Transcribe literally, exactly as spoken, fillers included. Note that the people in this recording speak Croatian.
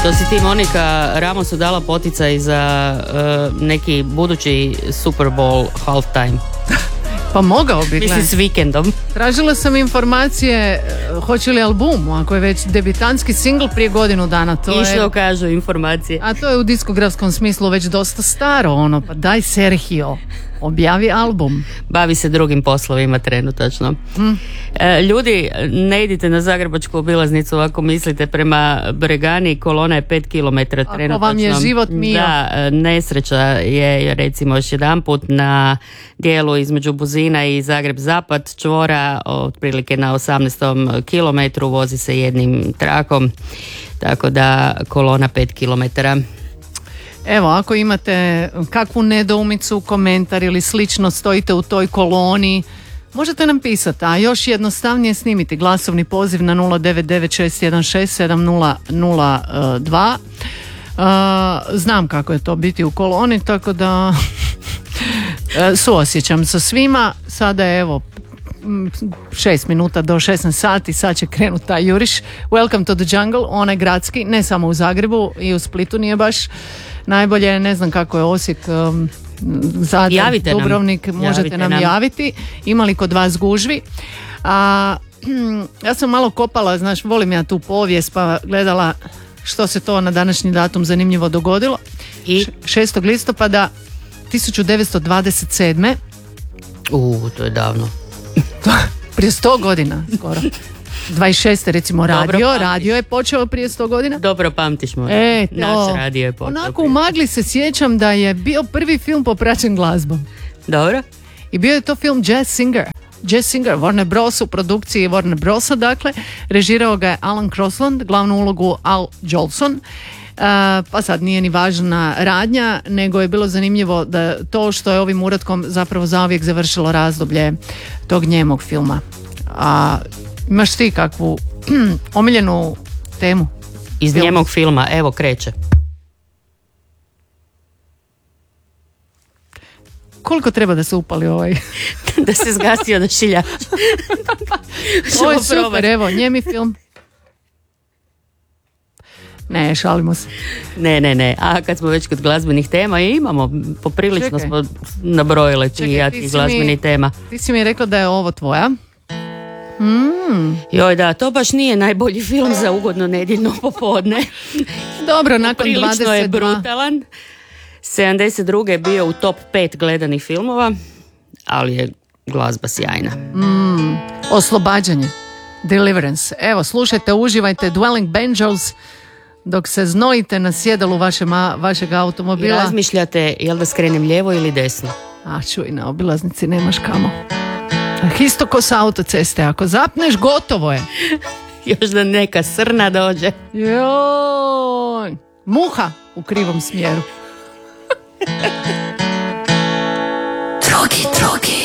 što si ti, Monika Ramosu dala poticaj za uh, neki budući Super Bowl halftime. Pa mogao bi, mislim, s vikendom. Tražila sam informacije, hoće li album, ako je već debitanski singl prije godinu dana. To I što je, kažu informacije. a to je u diskografskom smislu već dosta staro, ono, pa daj Sergio, objavi album. Bavi se drugim poslovima trenutačno. Hmm. E, ljudi, ne idite na zagrebačku obilaznicu ako mislite prema Bregani, kolona je pet kilometara trenutačno. Ako vam je život mio. Da, nesreća je recimo još jedanput na dijelu između Buzina i Zagreb-Zapad čvora, otprilike na osamnaestom kilometru, vozi se jednim trakom, tako da kolona pet kilometara. Evo, ako imate kakvu nedoumicu, komentar ili slično, stojite u toj koloni, možete nam pisati, a još jednostavnije snimiti glasovni poziv na nula devet devet šest jedan šest sedam nula nula dva. Uh, znam kako je to biti u koloni, tako da suosjećam sa svima. Sada je evo šest minuta do šesnaest sati, sad će krenuti taj juriš. Welcome to the jungle, onaj gradski, ne samo u Zagrebu, i u Splitu nije baš najbolje, ne znam kako je Osijek, um, Zadar, javite Dubrovnik, nam. možete javite nam, nam javiti. Ima li kod vas gužvi? A, ja sam malo kopala, znaš, volim ja tu povijest, pa gledala što se to na današnji datum zanimljivo dogodilo. I šestog listopada tisuću devetsto dvadeset sedme. U, to je davno. Prije sto godina skoro. dvadeset šeste recimo radio, Dobro, radio je počeo prije sto godina. Dobro pamtiš možda. E, to. Naš radio je počeo. Onako u magli se sjećam da je bio prvi film popraćen glazbom. Dobro. I bio je to film Jazz Singer. Jazz Singer, Warner Bros. U produkciji Warner Brosa, dakle. Režirao ga je Alan Crosland, glavnu ulogu Al Jolson. Uh, pa sad nije ni važna radnja, nego je bilo zanimljivo da to što je ovim uratkom zapravo zauvijek završilo razdoblje tog njemog filma. A imaš ti kakvu omiljenu temu? Iz Film. njemog filma, evo kreće. Koliko treba da se upali ovaj? Da se zgasi odašiljač. Ovo je super, evo, njemi film. Ne, šalimo se. Ne, ne, ne. A kad smo već kod glazbenih tema, imamo, poprilično Čekaj. smo nabrojile Čekaj, čiji ti si glazbenih mi- tema. Ti si mi rekla da je ovo tvoja. Mm. Joj da, to baš nije najbolji film za ugodno nedjeljno popodne. Dobro, nakon Prilično dvadeset dva. je brutalan. sedamdeset druge je bio u top pet gledanih filmova, ali je glazba sjajna. Mm. Oslobađanje. Deliverance. Evo, slušajte, uživajte Dwelling Banjos dok se znojite na sjedalu vaše ma, vašeg I automobila. razmišljate jel da skrenem lijevo ili desno. A čuj, na obilaznici nemaš kamo. Isto ko sa autoceste, ako zapneš, gotovo je. Još da neka srna dođe. Joj, muha u krivom smjeru. Drogi, drogi.